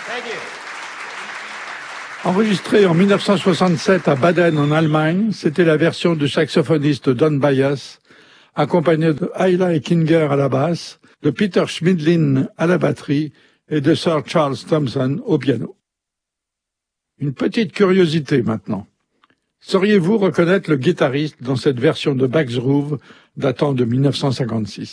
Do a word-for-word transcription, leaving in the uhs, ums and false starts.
Enregistré en mille neuf cent soixante-sept à Baden en Allemagne, c'était la version du saxophoniste Don Byas, accompagné de Ayla Ekinger à la basse, de Peter Schmidlin à la batterie et de Sir Charles Thompson au piano. Une petite curiosité maintenant. Sauriez-vous reconnaître le guitariste dans cette version de Bach's Groove datant de mille neuf cent cinquante-six ?